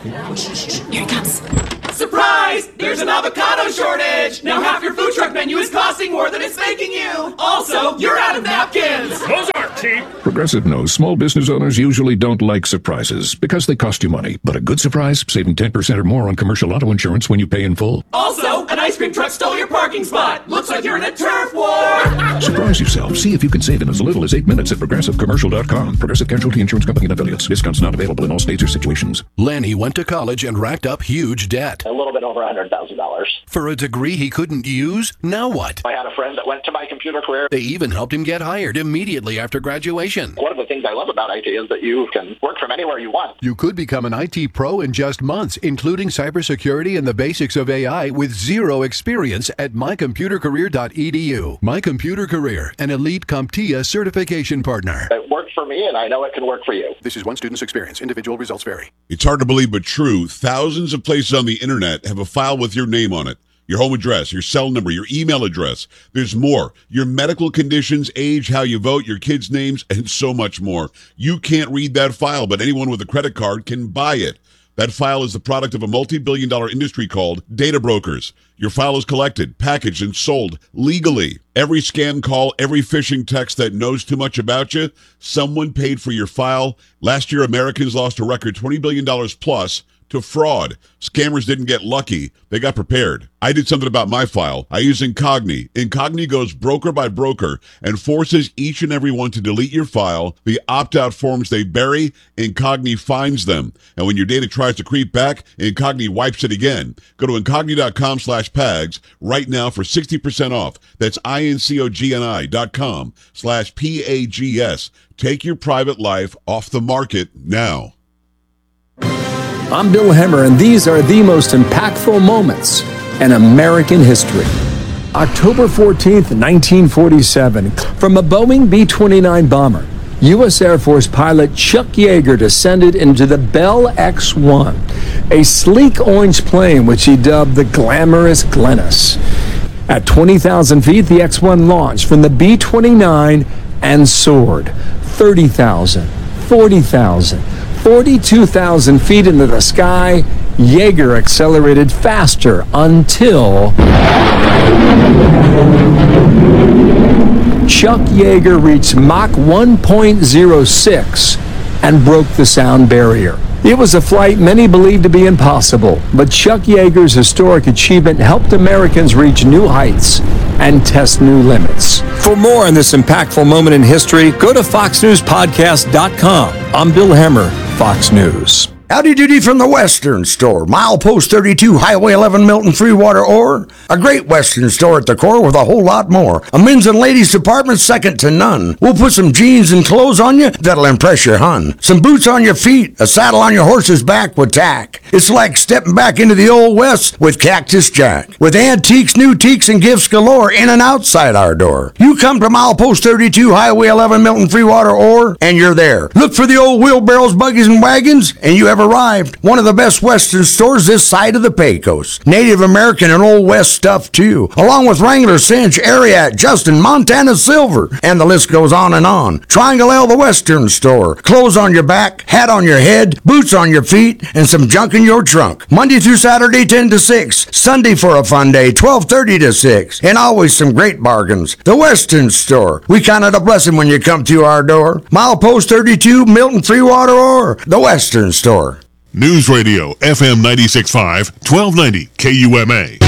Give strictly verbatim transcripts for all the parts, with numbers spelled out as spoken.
Here he comes. Surprise! There's an avocado shortage! Now half your food truck menu is costing more than it's making you! Also, you're out of napkins! Those aren't cheap! Progressive knows small business owners usually don't like surprises because they cost you money. But a good surprise, saving ten percent or more on commercial auto insurance when you pay in full. Also, an ice cream truck stole your parking spot! Looks like you're in a turf war! Surprise yourself. See if you can save in as little as eight minutes at progressive commercial dot com. Progressive Casualty Insurance Company and affiliates. Discounts not available in all states or situations. Lanny went to college and racked up huge debt. A little bit over one hundred thousand dollars. For a degree he couldn't use? Now what? I had a friend that went to my computer career. They even helped him get hired immediately after graduation. One of the things I love about I T is that you can work from anywhere you want. You could become an I T pro in just months, including cybersecurity and the basics of A I with zero experience at my computer career dot e d u. My Computer Career, an elite CompTIA certification partner. It worked for me, and I know it can work for you. This is one student's experience. Individual results vary. It's hard to believe, but true. Thousands of places on the internet have a file with your name on it. Your home address, your cell number, your email address. There's more. Your medical conditions, age, how you vote, your kids' names, and so much more. You can't read that file, but anyone with a credit card can buy it. That file is the product of a multi-billion dollar industry called data brokers. Your file is collected, packaged, and sold legally. Every scam call, every phishing text that knows too much about you, someone paid for your file. Last year, Americans lost a record twenty billion dollars plus to fraud. Scammers didn't get lucky. They got prepared. I did something about my file. I use Incogni. Incogni goes broker by broker and forces each and every one to delete your file. The opt-out forms they bury, Incogni finds them. And when your data tries to creep back, Incogni wipes it again. Go to incogni dot com slash pags right now for sixty percent off. That's I-N-C-O-G-N-I dot com slash P-A-G-S. Take your private life off the market now. I'm Bill Hemmer, and these are the most impactful moments in American history. October fourteenth, nineteen forty-seven, from a Boeing B twenty-nine bomber, U S Air Force pilot Chuck Yeager descended into the Bell X one, a sleek orange plane which he dubbed the glamorous Glennis. At twenty thousand feet, the X one launched from the B twenty-nine and soared thirty thousand, forty thousand, forty-two thousand feet into the sky. Yeager accelerated faster until Chuck Yeager reached Mach one point oh six and broke the sound barrier. It was a flight many believed to be impossible, but Chuck Yeager's historic achievement helped Americans reach new heights and test new limits. For more on this impactful moment in history, go to fox news podcast dot com. I'm Bill Hemmer, Fox News. Howdy doody from the Western Store, milepost thirty-two, Highway eleven, Milton, Freewater, or a great Western store at the core with a whole lot more. A men's and ladies department second to none. We'll put some jeans and clothes on you that'll impress your hun. Some boots on your feet, a saddle on your horse's back with tack. It's like stepping back into the old West with Cactus Jack. With antiques, new teaks, and gifts galore in and outside our door. You come to milepost thirty-two, Highway eleven, Milton, Freewater, or, and you're there. Look for the old wheelbarrows, buggies, and wagons, and you have arrived. One of the best Western stores this side of the Pecos. Native American and Old West stuff too, along with Wrangler, Cinch, Ariat, Justin, Montana Silver, and the list goes on and on. Triangle L, the Western Store. Clothes on your back, hat on your head, boots on your feet, and some junk in your trunk. Monday through Saturday, ten to six. Sunday for a fun day, twelve thirty to six. And always some great bargains. The Western Store. We count it a blessing when you come to our door. Milepost thirty-two, Milton, Freewater, or the Western Store. News Radio, F M ninety-six point five, twelve ninety K U M A.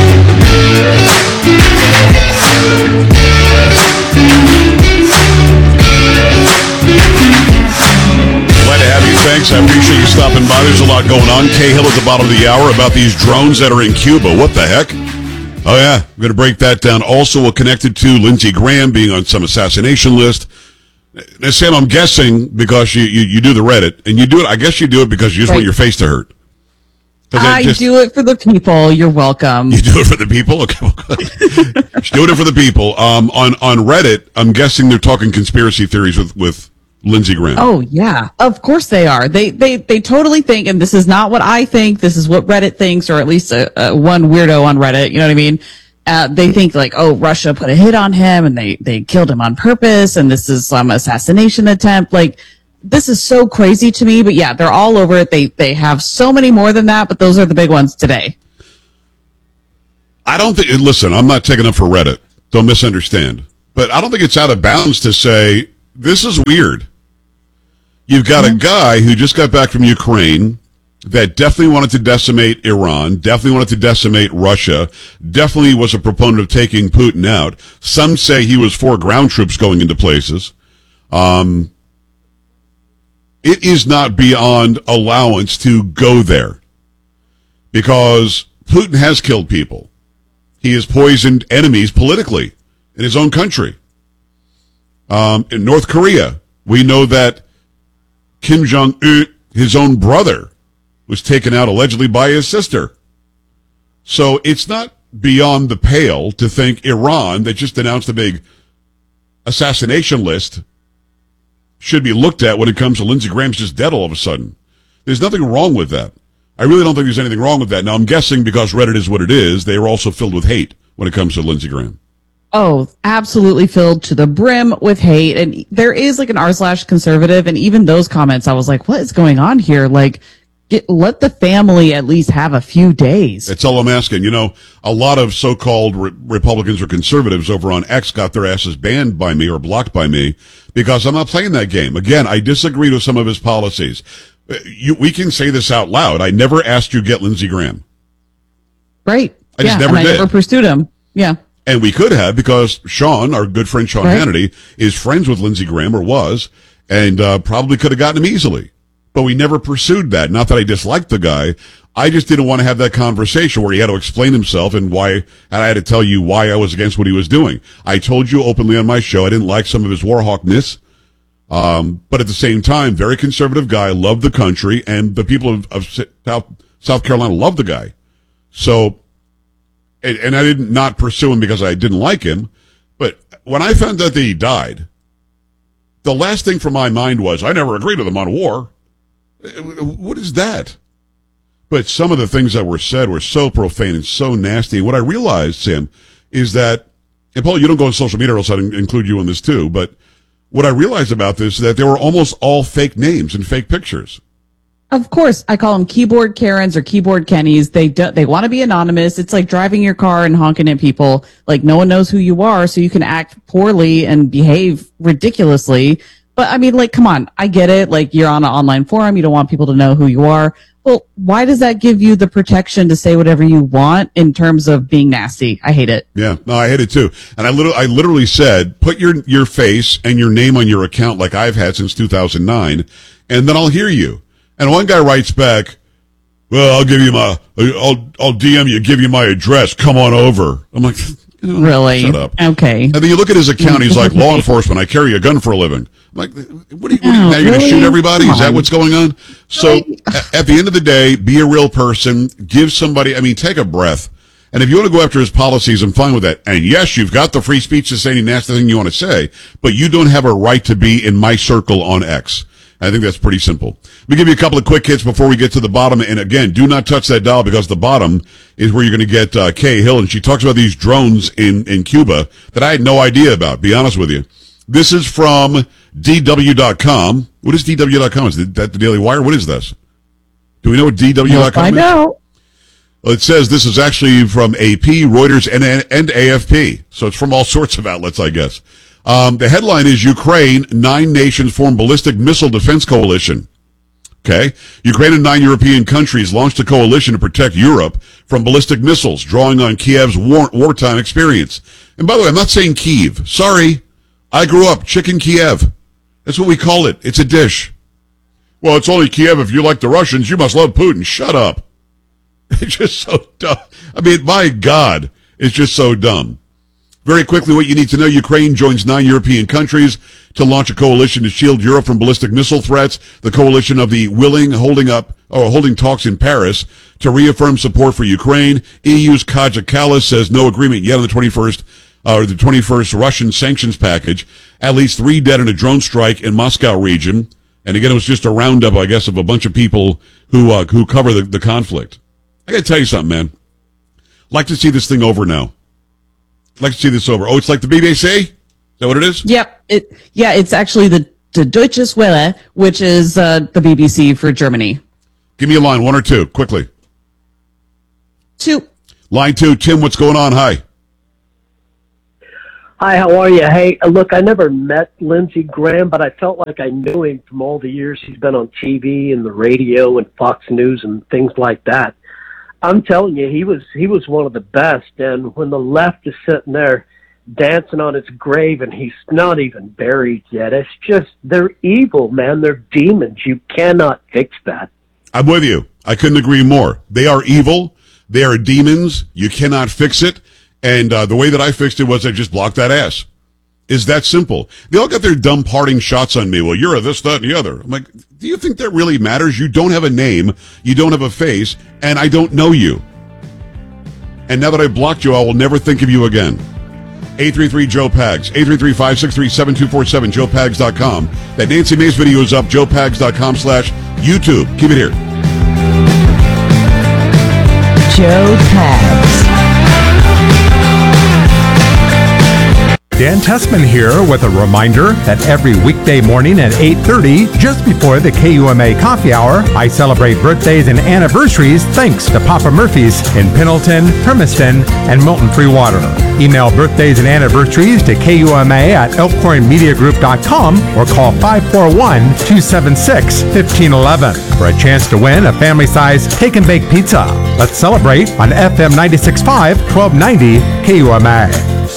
Glad to have you. Thanks. I appreciate you stopping by. There's a lot going on. Cahill at the bottom of the hour about these drones that are in Cuba. What the heck? Oh, yeah. I'm going to break that down. Also, we're connected to Lindsey Graham being on some assassination list. Now, Sam, I'm guessing because you, you, you do the Reddit, and you do it, I guess you do it because you just right. want your face to hurt. I just, do it for the people. You're welcome. You do it for the people? Okay, well, good. She's doing it for the people. Um, on, on Reddit, I'm guessing they're talking conspiracy theories with, with Lindsey Graham. Oh, yeah. Of course they are. They, they, they totally think, and this is not what I think, this is what Reddit thinks, or at least a, a one weirdo on Reddit, you know what I mean? Uh, they think like, oh, Russia put a hit on him and they, they killed him on purpose and this is some assassination attempt. Like, this is so crazy to me, but yeah, they're all over it. They they have so many more than that, but those are the big ones today. I don't think, listen, I'm not taking up for Reddit. Don't misunderstand. But I don't think it's out of bounds to say, this is weird. You've got mm-hmm. a guy who just got back from Ukraine that definitely wanted to decimate Iran, definitely wanted to decimate Russia, definitely was a proponent of taking Putin out. Some say he was for ground troops going into places. Um, it is not beyond allowance to go there because Putin has killed people. He has poisoned enemies politically in his own country. Um, in North Korea, we know that Kim Jong-un, his own brother, was taken out allegedly by his sister. So it's not beyond the pale to think Iran, that just announced a big assassination list, should be looked at when it comes to Lindsey Graham's just dead all of a sudden. There's nothing wrong with that. I really don't think there's anything wrong with that. Now, I'm guessing because Reddit is what it is, they are also filled with hate when it comes to Lindsey Graham. Oh, absolutely filled to the brim with hate. And there is like an r slash conservative, and even those comments, I was like, what is going on here? Like, get, let the family at least have a few days. That's all I'm asking. You know, a lot of so-called re- Republicans or conservatives over on X got their asses banned by me or blocked by me because I'm not playing that game. Again, I disagreed with some of his policies. You, we can say this out loud. I never asked you to get Lindsey Graham. Right. I just yeah, never and did. I never pursued him. Yeah. And we could have because Sean, our good friend Sean right. Hannity, is friends with Lindsey Graham or was, and uh, probably could have gotten him easily. But we never pursued that. Not that I disliked the guy. I just didn't want to have that conversation where he had to explain himself and why, and I had to tell you why I was against what he was doing. I told you openly on my show I didn't like some of his warhawkness. Um, but at the same time, very conservative guy, loved the country, and the people of, of South, South Carolina loved the guy. So, and, and I didn't not pursue him because I didn't like him. But when I found out that he died, the last thing from my mind was, I never agreed with him on war. What is that? But some of the things that were said were so profane and so nasty. And what I realized, Sam, is that, and Paul, you don't go on social media, or else I'd include you in this too, but what I realized about this is that they were almost all fake names and fake pictures. Of course, I call them keyboard Karens or keyboard Kennys. They do, they want to be anonymous. It's like driving your car and honking at people. Like no one knows who you are, so you can act poorly and behave ridiculously. But I mean, like, come on, I get it. Like you're on an online forum, you don't want people to know who you are. Well, why does that give you the protection to say whatever you want in terms of being nasty? I hate it. Yeah, no, I hate it too. And I literally, I literally said, put your your face and your name on your account like I've had since two thousand nine, and then I'll hear you. And one guy writes back, well, I'll give you my, I'll, I'll D M you, give you my address, come on over. I'm like, you know, really? Shut up. Okay. And then you look at his account, he's like, law enforcement, I carry a gun for a living. I'm like, what are you, what are you oh, now you're really? going to shoot everybody? Come Is that on. what's going on? So at the end of the day, be a real person, give somebody, I mean, take a breath. And if you want to go after his policies, I'm fine with that. And yes, you've got the free speech to say any nasty thing you want to say, but you don't have a right to be in my circle on X. I think that's pretty simple. Let me give you a couple of quick hits before we get to the bottom. And again, do not touch that dial because the bottom is where you're going to get uh, Kay Hill. And she talks about these drones in, in Cuba that I had no idea about, be honest with you. This is from D W dot com. What is D W dot com? Is that the Daily Wire? What is this? Do we know what D W dot com I is? know. Well, it says this is actually from A P, Reuters, and, and A F P. So it's from all sorts of outlets, I guess. Um, the headline is Ukraine, nine nations form ballistic missile defense coalition. Okay. Ukraine and nine European countries launched a coalition to protect Europe from ballistic missiles, drawing on Kiev's war, wartime experience. And by the way, I'm not saying Kyiv. Sorry. I grew up chicken Kiev. That's what we call it. It's a dish. Well, it's only Kiev if you like the Russians. You must love Putin. Shut up. It's just so dumb. I mean, my God, it's just so dumb. Very quickly, what you need to know, Ukraine joins nine European countries to launch a coalition to shield Europe from ballistic missile threats. The coalition of the willing holding up or holding talks in Paris to reaffirm support for Ukraine. E U's Kaja Kallas says no agreement yet on the twenty-first uh, or the twenty-first Russian sanctions package. At least three dead in a drone strike in Moscow region. And again, it was just a roundup, I guess, of a bunch of people who uh, who cover the, the conflict. I got to tell you something, man. Like to see this thing over now. Like to see this over. Oh, it's like the B B C? Is that what it is? Yep. It, yeah, it's actually the to Deutsche Welle, which is uh, the B B C for Germany. Give me a line, one or two, quickly. Two. Line two, Tim, what's going on? Hi. Hi, how are you? Hey, look, I never met Lindsey Graham, but I felt like I knew him from all the years he's been on T V and the radio and Fox News and things like that. I'm telling you, he was he was one of the best. And when the left is sitting there dancing on his grave and he's not even buried yet, it's just, they're evil, man. They're demons. You cannot fix that. I'm with you. I couldn't agree more. They are evil. They are demons. You cannot fix it. And uh, the way that I fixed it was I just blocked that ass. Is that simple. They all got their dumb parting shots on me. Well, you're a this, that, and the other. I'm like, do you think that really matters? You don't have a name. You don't have a face. And I don't know you. And now that I blocked you, I will never think of you again. eight three three Joe Pags. eight three three, five six three, seven two four seven. joe pags dot com. That Nancy Mace video is up. joe pags dot com slash YouTube. Keep it here. Joe Pags. Dan Tessman here with a reminder that every weekday morning at eight thirty, just before the K U M A coffee hour, I celebrate birthdays and anniversaries thanks to Papa Murphy's in Pendleton, Hermiston, and Milton Free Water. Email birthdays and anniversaries to K U M A at elkhorn media group dot com or call five four one, two seven six, one five one one for a chance to win a family-sized take and bake pizza. Let's celebrate on F M ninety-six point five, twelve ninety K U M A.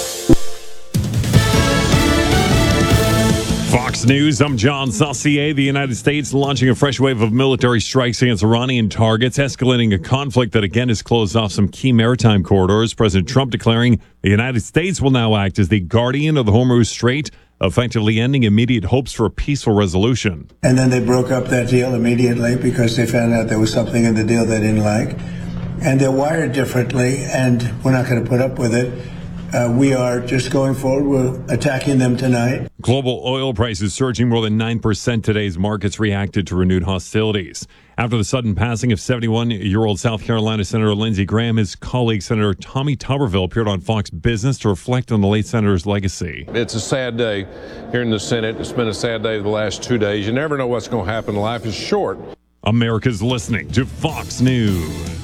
Fox News, I'm John Saucier. The United States launching a fresh wave of military strikes against Iranian targets, escalating a conflict that again has closed off some key maritime corridors. President Trump declaring the United States will now act as the guardian of the Hormuz Strait, effectively ending immediate hopes for a peaceful resolution. And then they broke up that deal immediately because they found out there was something in the deal they didn't like. And they're wired differently, and we're not going to put up with it. Uh, we are just going forward. We're attacking them tonight. Global oil prices surging more than nine percent today as markets reacted to renewed hostilities. After the sudden passing of seventy-one-year-old South Carolina Senator Lindsey Graham, his colleague Senator Tommy Tuberville appeared on Fox Business to reflect on the late senator's legacy. It's a sad day here in the Senate. It's been a sad day the last two days. You never know what's going to happen. Life is short. America's listening to Fox News.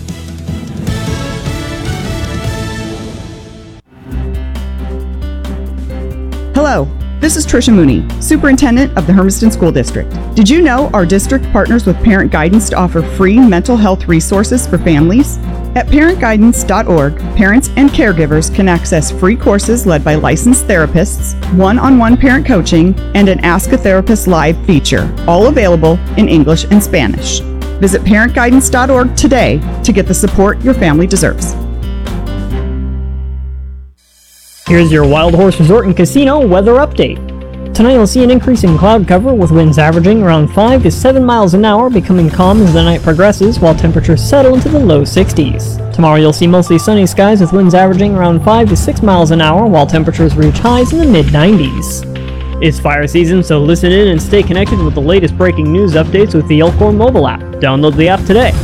Hello, this is Tricia Mooney, Superintendent of the Hermiston School District. Did you know our district partners with Parent Guidance to offer free mental health resources for families? At parent guidance dot org, parents and caregivers can access free courses led by licensed therapists, one-on-one parent coaching, and an Ask a Therapist Live feature, all available in English and Spanish. Visit parent guidance dot org today to get the support your family deserves. Here's your Wild Horse Resort and Casino weather update. Tonight you'll see an increase in cloud cover with winds averaging around five to seven miles an hour, becoming calm as the night progresses while temperatures settle into the low sixties. Tomorrow you'll see mostly sunny skies with winds averaging around five to six miles an hour while temperatures reach highs in the mid nineties. It's fire season, so listen in and stay connected with the latest breaking news updates with the Elkhorn mobile app. Download the app today.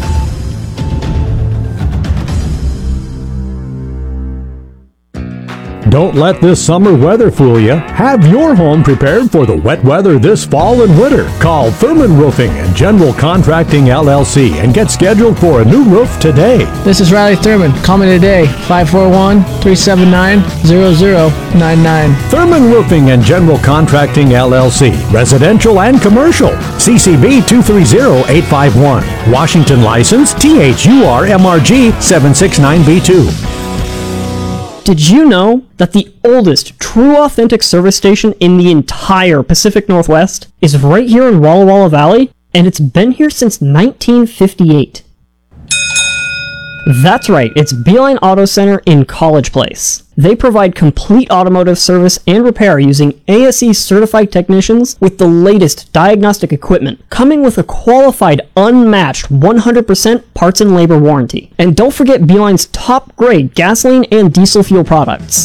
Don't let this summer weather fool you. Have your home prepared for the wet weather this fall and winter. Call Thurman Roofing and General Contracting L L C and get scheduled for a new roof today. This is Riley Thurman. Call me today, five four one, three seven nine, zero zero nine nine. Thurman Roofing and General Contracting L L C. Residential and commercial. C C B two three zero eight five one. Washington license T H U R M R G seven six nine B two. Did you know that the oldest true authentic service station in the entire Pacific Northwest is right here in Walla Walla Valley? And it's been here since nineteen fifty-eight. That's right, it's Beeline Auto Center in College Place. They provide complete automotive service and repair using A S E certified technicians with the latest diagnostic equipment, coming with a qualified, unmatched one hundred percent parts and labor warranty. And don't forget Beeline's top grade gasoline and diesel fuel products.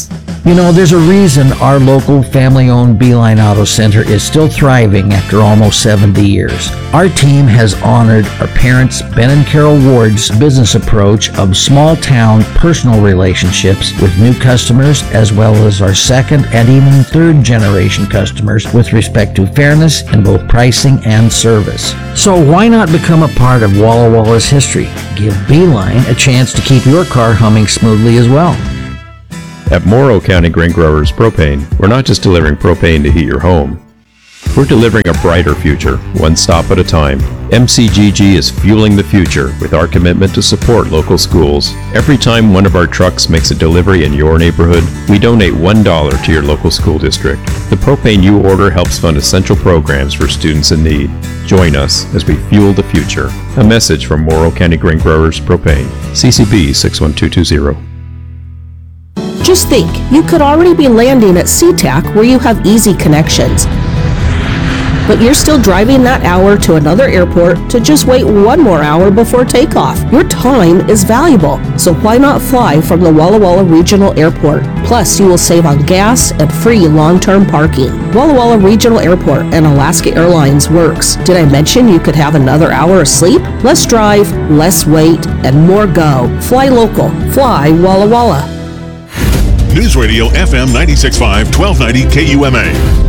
You know, there's a reason our local family-owned Beeline Auto Center is still thriving after almost seventy years. Our team has honored our parents, Ben and Carol Ward's business approach of small-town personal relationships with new customers, as well as our second and even third-generation customers with respect to fairness in both pricing and service. So why not become a part of Walla Walla's history? Give Beeline a chance to keep your car humming smoothly as well. At Morrow County Grain Growers Propane, we're not just delivering propane to heat your home. We're delivering a brighter future, one stop at a time. M C G G is fueling the future with our commitment to support local schools. Every time one of our trucks makes a delivery in your neighborhood, we donate one dollar to your local school district. The propane you order helps fund essential programs for students in need. Join us as we fuel the future. A message from Morrow County Grain Growers Propane. C C B six one two two zero. Just think, you could already be landing at SeaTac where you have easy connections. But you're still driving that hour to another airport to just wait one more hour before takeoff. Your time is valuable, so why not fly from the Walla Walla Regional Airport? Plus, you will save on gas and free long-term parking. Walla Walla Regional Airport and Alaska Airlines works. Did I mention you could have another hour of sleep? Less drive, less wait, and more go. Fly local. Fly Walla Walla. News Radio F M ninety-six point five, twelve ninety K U M A.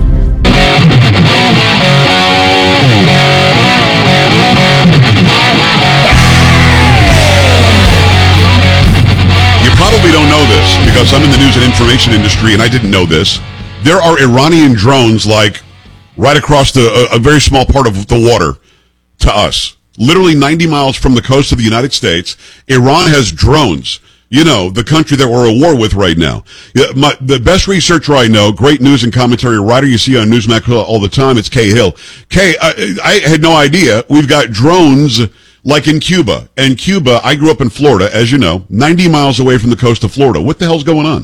You probably don't know this because I'm in the news and information industry and I didn't know this. There are Iranian drones like right across the a, a very small part of the water to us. Literally ninety miles from the coast of the United States, Iran has drones. You know, the country that we're at war with right now. Yeah, my, the best researcher I know, great news and commentary writer you see on Newsmax all the time, it's Kay Hill. Kay, I, I had no idea. We've got drones like in Cuba. And Cuba, I grew up in Florida, as you know, ninety miles away from the coast of Florida. What the hell's going on?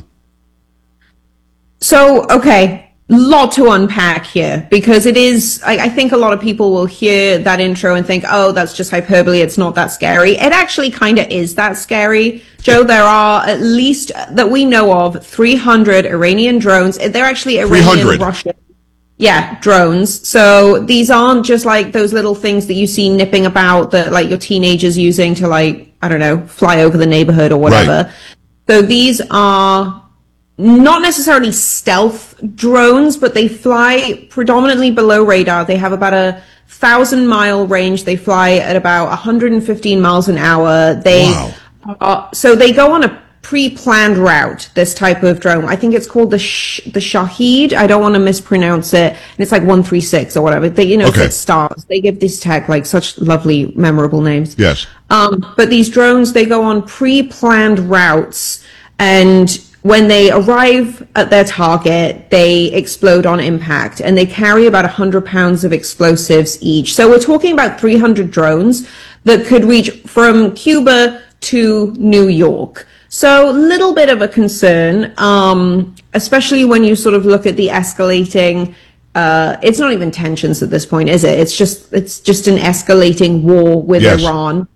So, okay. Lot to unpack here because it is, I, I think a lot of people will hear that intro and think, oh, that's just hyperbole. It's not that scary. It actually kind of is that scary. Joe, there are at least that we know of three hundred Iranian drones. They're actually Iranian Russian. Yeah, drones. So these aren't just like those little things that you see nipping about that like your teenagers using to like, I don't know, fly over the neighborhood or whatever. Right. So these are not necessarily stealth drones, but they fly predominantly below radar. They have about a thousand mile range. They fly at about one hundred fifteen miles an hour. They wow. are, so they go on a pre-planned route, this type of drone. I think it's called the Sh- the Shaheed. I don't want to mispronounce it. And it's like one three six or whatever. They, you know, okay. It's stars. They give this tech like such lovely, memorable names. Yes. Um, but these drones, they go on pre-planned routes, and when they arrive at their target, they explode on impact, and they carry about one hundred pounds of explosives each. So we're talking about three hundred drones that could reach from Cuba to New York. So a little bit of a concern, um, especially when you sort of look at the escalating, uh, it's not even tensions at this point, is it? It's just, it's just an escalating war with yes. Iran.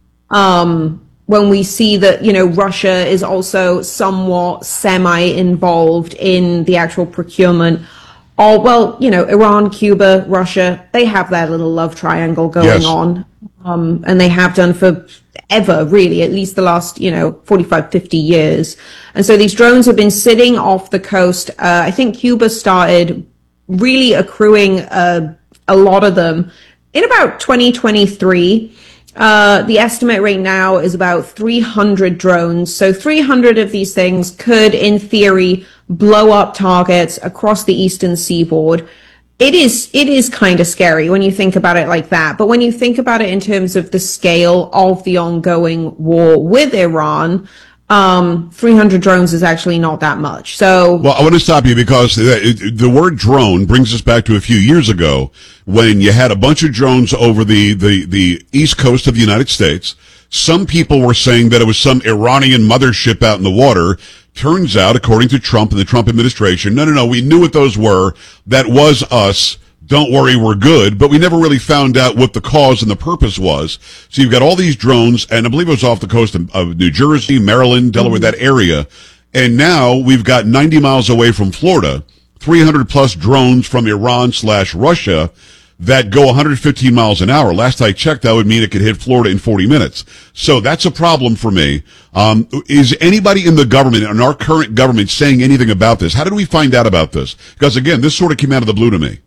Um, when we see that, you know, Russia is also somewhat semi-involved in the actual procurement. Or, well, you know, Iran, Cuba, Russia, they have their little love triangle going yes. on. Um, and they have done for ever, really, at least the last, you know, forty-five, fifty years. And so these drones have been sitting off the coast. Uh, I think Cuba started really accruing uh, a lot of them in about twenty twenty-three. Uh, the estimate right now is about three hundred drones. So three hundred of these things could, in theory, blow up targets across the eastern seaboard. It is, it is kind of scary when you think about it like that. But when you think about it in terms of the scale of the ongoing war with Iran, um, three hundred drones is actually not that much. So, well, I want to stop you because the, the word drone brings us back to a few years ago when you had a bunch of drones over the, the, the east coast of the United States. Some people were saying that it was some Iranian mothership out in the water. Turns out, according to Trump and the Trump administration, no, no, no, we knew what those were. That was us. Don't worry, we're good. But we never really found out what the cause and the purpose was. So you've got all these drones, and I believe it was off the coast of, of New Jersey, Maryland, Delaware, mm-hmm. that area. And now we've got ninety miles away from Florida, three hundred plus drones from Iran slash Russia that go one hundred fifteen miles an hour. Last I checked, that would mean it could hit Florida in forty minutes. So that's a problem for me. Um, is anybody in the government, in our current government, saying anything about this? How did we find out about this? Because again, this sort of came out of the blue to me.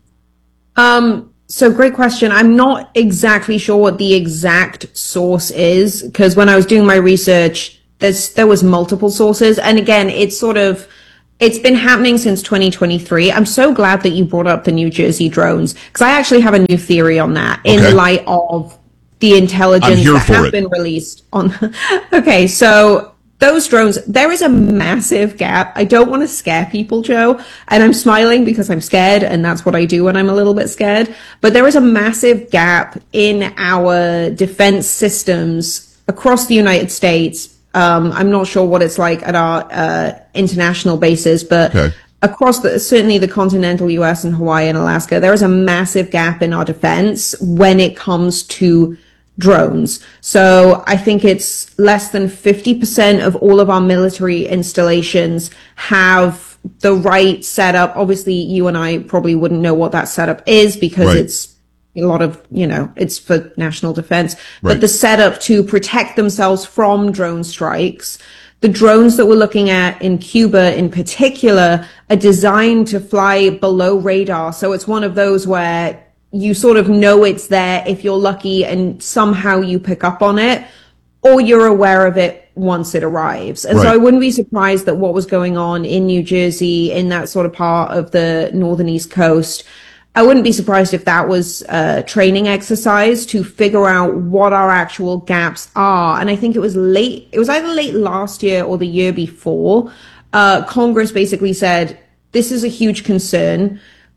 Um, so great question. I'm not exactly sure what the exact source is, because when I was doing my research, there's, there was multiple sources. And again, it's sort of, it's been happening since twenty twenty-three. I'm so glad that you brought up the New Jersey drones, because I actually have a new theory on that okay. in light of the intelligence that has it. been released on. Okay, so those drones, there is a massive gap. I don't want to scare people, Joe, and I'm smiling because I'm scared, and that's what I do when I'm a little bit scared. But there is a massive gap in our defense systems across the United States. Um, I'm not sure what it's like at our uh, international bases, but okay. across the, certainly the continental U S and Hawaii and Alaska, there is a massive gap in our defense when it comes to drones. So I think it's less than fifty percent of all of our military installations have the right setup. Obviously, you and I probably wouldn't know what that setup is because right. it's a lot of, you know, it's for national defense, right. but the setup to protect themselves from drone strikes. The drones that we're looking at in Cuba in particular are designed to fly below radar. So it's one of those where you sort of know it's there if you're lucky and somehow you pick up on it, or you're aware of it once it arrives. And right. so I wouldn't be surprised that what was going on in New Jersey, in that sort of part of the northern East Coast, I wouldn't be surprised if that was a training exercise to figure out what our actual gaps are. And I think it was late, it was either late last year or the year before. Uh, Congress basically said, this is a huge concern.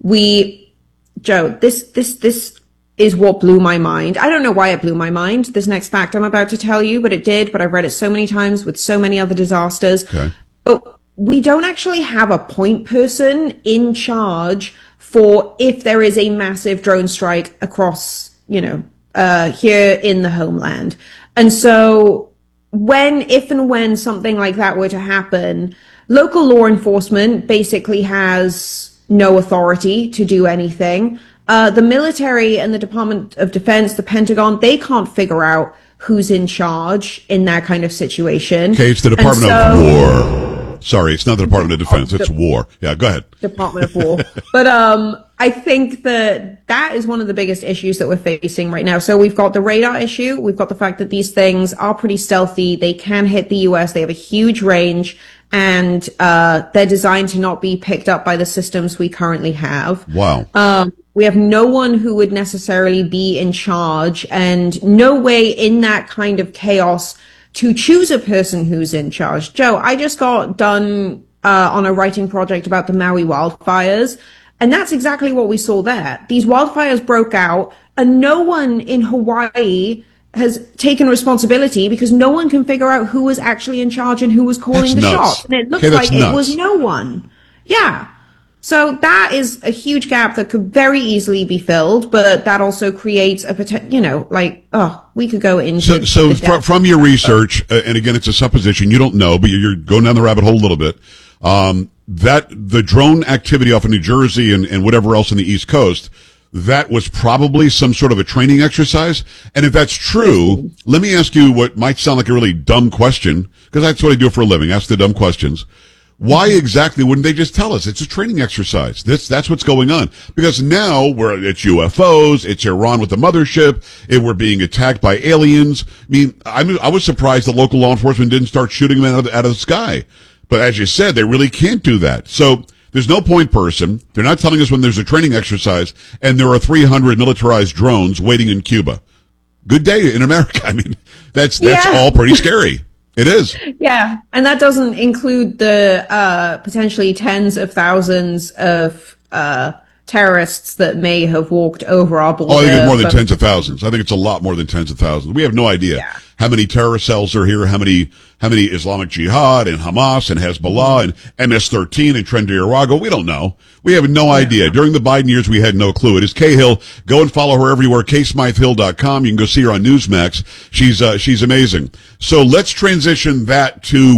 We, Joe, this, this, this is what blew my mind. I don't know why it blew my mind, this next fact I'm about to tell you, but it did. But I've read it so many times with so many other disasters. Okay. But we don't actually have a point person in charge for if there is a massive drone strike across, you know, uh, here in the homeland. And so when, if and when something like that were to happen, local law enforcement basically has no authority to do anything. Uh, the military and the Department of Defense, the Pentagon, they can't figure out who's in charge in that kind of situation. Okay, it's the Department so, of War. Sorry, it's not the Department of Defense. It's war. Yeah, go ahead. Department of War. But um, I think that that is one of the biggest issues that we're facing right now. So we've got the radar issue. We've got the fact that these things are pretty stealthy. They can hit the U S. They have a huge range, and uh, they're designed to not be picked up by the systems we currently have. Wow. Um, we have no one who would necessarily be in charge, and no way in that kind of chaos to choose a person who's in charge. Joe, I just got done uh, on a writing project about the Maui wildfires, and that's exactly what we saw there. These wildfires broke out, and no one in Hawaii has taken responsibility because no one can figure out who was actually in charge and who was calling that's the nuts. shots. And it looks okay, like nuts. it was no one. Yeah. So that is a huge gap that could very easily be filled, but that also creates a potential, you know, like, oh, we could go into. So, so fr- from your research, uh, and again, it's a supposition, you don't know, but you're going down the rabbit hole a little bit. Um, that the drone activity off of New Jersey and, and whatever else in the East Coast, that was probably some sort of a training exercise. And if that's true, let me ask you what might sound like a really dumb question, because that's what I do for a living, ask the dumb questions. Why exactly wouldn't they just tell us it's a training exercise? This, that's what's going on. Because now we're, it's U F Os, it's Iran with the mothership, it, we're being attacked by aliens. I mean, I, I was surprised the local law enforcement didn't start shooting them out of, the, out of the sky. But as you said, they really can't do that. So there's no point person. They're not telling us when there's a training exercise, and there are three hundred militarized drones waiting in Cuba. Good day in America. I mean, that's, that's yeah. all pretty scary. It is. Yeah. And that doesn't include the uh, potentially tens of thousands of uh, terrorists that may have walked over our border. Oh, I think it's more than tens of thousands. I think it's a lot more than tens of thousands. We have no idea yeah. how many terrorist cells are here, how many how many Islamic Jihad and Hamas and Hezbollah and M S thirteen and Tren de Aragua. We don't know. We have no idea. During the Biden years, we had no clue. It is Cahill. Go and follow her everywhere, K Smythe Hill dot com. You can go see her on Newsmax. She's uh, she's amazing. So let's transition that to what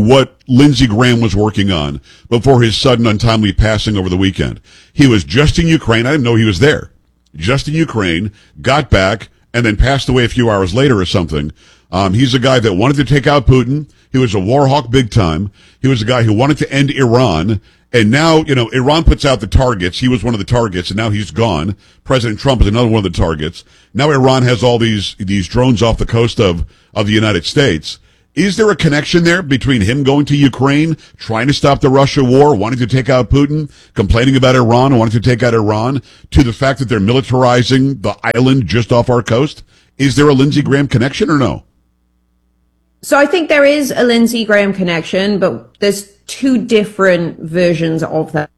Lindsey Graham was working on before his sudden untimely passing over the weekend. He was just in Ukraine. I didn't know he was there. Just in Ukraine, got back, and then passed away a few hours later or something. Um, he's a guy that wanted to take out Putin. He was a war hawk big time. He was a guy who wanted to end Iran. And now, you know, Iran puts out the targets. He was one of the targets, and now he's gone. President Trump is another one of the targets. Now Iran has all these these drones off the coast of, of the United States. Is there a connection there between him going to Ukraine, trying to stop the Russia war, wanting to take out Putin, complaining about Iran, wanting to take out Iran, to the fact that they're militarizing the island just off our coast? Is there a Lindsey Graham connection or no? So I think there is a Lindsey Graham connection, but there's two different versions of that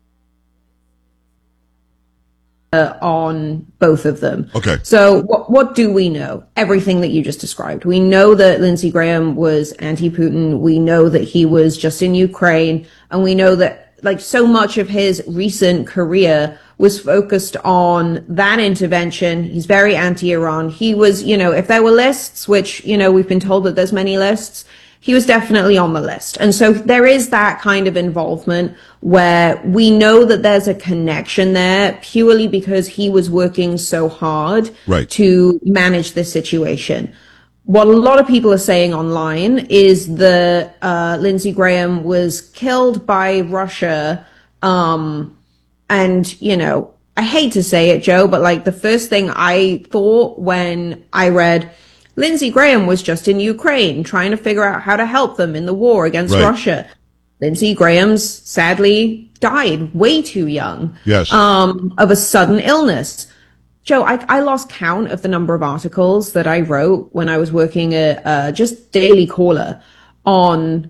uh, on both of them. Okay. So what, what do we know? Everything that you just described. We know that Lindsey Graham was anti-Putin. We know that he was just in Ukraine. And we know that, like, so much of his recent career was focused on that intervention. He's very anti-Iran. He was, you know, if there were lists, which, you know, we've been told that there's many lists, he was definitely on the list. And so there is that kind of involvement where we know that there's a connection there purely because he was working so hard right. to manage this situation. What a lot of people are saying online is that uh, Lindsey Graham was killed by Russia, um, and, you know, I hate to say it, Joe, but like the first thing I thought when I read Lindsey Graham was just in Ukraine trying to figure out how to help them in the war against right. Russia. Lindsey Graham's sadly died way too young. Yes. Um, of a sudden illness. Joe, I, I lost count of the number of articles that I wrote when I was working at uh, just Daily Caller on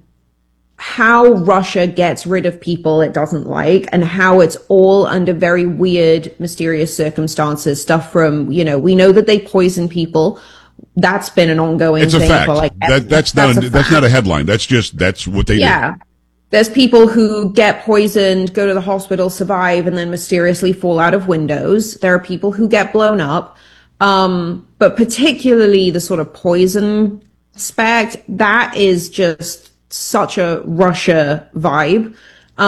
how Russia gets rid of people it doesn't like and how it's all under very weird, mysterious circumstances. Stuff from, you know, we know that they poison people. That's been an ongoing it's a thing fact. for like that, that's, that's not a, a that's not a headline. That's just that's what they yeah. do. There's people who get poisoned, go to the hospital, survive, and then mysteriously fall out of windows. There are people who get blown up. Um, but particularly the sort of poison aspect, that is just such a Russia vibe.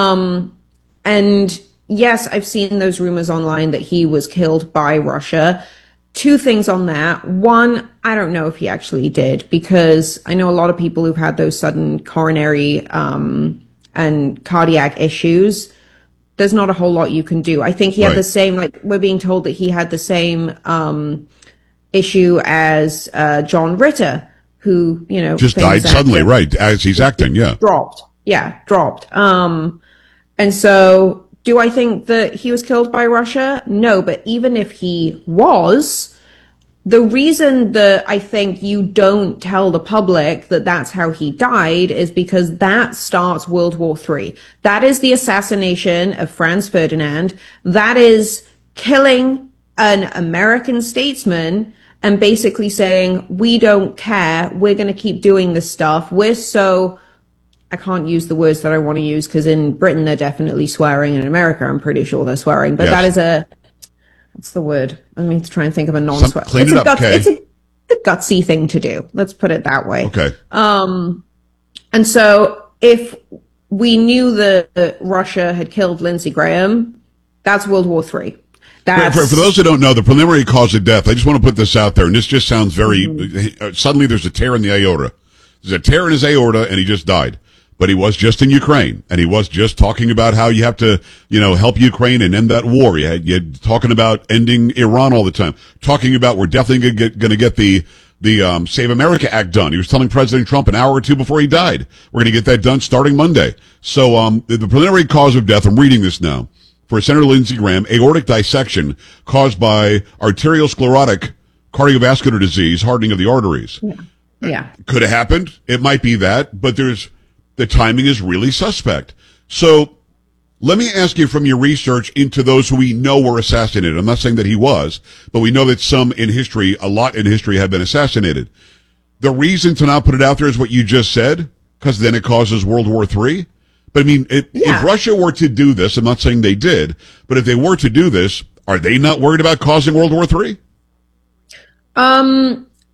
Um, and yes, I've seen those rumors online that he was killed by Russia. Two things on that. One, I don't know if he actually did, because I know a lot of people who've had those sudden coronary um, and cardiac issues. There's not a whole lot you can do. I think he had right. the same, like we're being told that he had the same um, issue as uh, John Ritter, who, you know, just died suddenly, actor, right, as he's acting, yeah. Dropped. Yeah, dropped. Um, and so do I think that he was killed by Russia? No, but even if he was, the reason that I think you don't tell the public that that's how he died is because that starts World War Three. That is the assassination of Franz Ferdinand. That is killing an American statesman and basically saying, we don't care, we're going to keep doing this stuff. We're so, I can't use the words that I want to use because in Britain they're definitely swearing, and in America I'm pretty sure they're swearing, but yes. that is a, what's the word? I mean, to try and think of a non-swear. Clean it's it a up, guts, Kay. It's a, a gutsy thing to do. Let's put it that way. Okay. Um, and so if we knew that Russia had killed Lindsey Graham, that's World War Three. For, for, for those who don't know, the preliminary cause of death, I just want to put this out there, and this just sounds very, mm-hmm. uh, suddenly there's a tear in the aorta. There's a tear in his aorta, and he just died. But he was just in Ukraine, and he was just talking about how you have to, you know, help Ukraine and end that war. You had, you had talking about ending Iran all the time, talking about we're definitely going to get the the um, Save America Act done. He was telling President Trump an hour or two before he died, we're going to get that done starting Monday. So um, the, the preliminary cause of death, I'm reading this now, for Senator Lindsey Graham, aortic dissection caused by arteriosclerotic cardiovascular disease, hardening of the arteries. Yeah. yeah. Could have happened. It might be that, but there's, the timing is really suspect. So let me ask you from your research into those who we know were assassinated. I'm not saying that he was, but we know that some in history, a lot in history have been assassinated. The reason to not put it out there is what you just said, because then it causes World War Three. But I mean, it, yeah. if Russia were to do this, I'm not saying they did, but if they were to do this, are they not worried about causing World War Three? Um,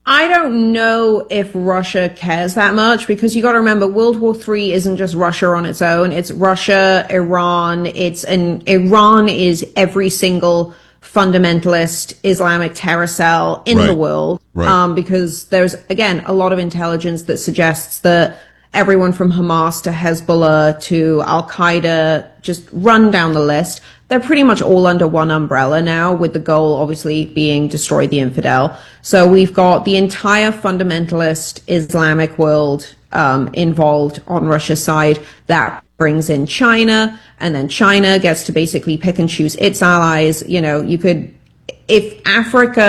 I don't know if Russia cares that much, because you got to remember World War Three isn't just Russia on its own. It's Russia, Iran. It's and Iran is every single fundamentalist Islamic terror cell in Right. the world. Right. Um, because there's again a lot of intelligence that suggests that everyone from Hamas to Hezbollah to Al Qaeda, just run down the list. They're pretty much all under one umbrella now, with the goal obviously being destroy the infidel. So we've got the entire fundamentalist Islamic world um, involved on Russia's side. That brings in China, and then China gets to basically pick and choose its allies. You know, you could, if Africa